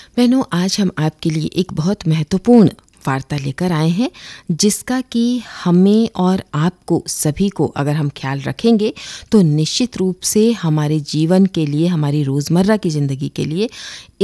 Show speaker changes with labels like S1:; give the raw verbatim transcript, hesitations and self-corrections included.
S1: बहनों, आज हम आपके लिए एक बहुत महत्वपूर्ण वार्ता लेकर आए हैं, जिसका कि हमें और आपको सभी को अगर हम ख्याल रखेंगे तो निश्चित रूप से हमारे जीवन के लिए, हमारी रोज़मर्रा की ज़िंदगी के लिए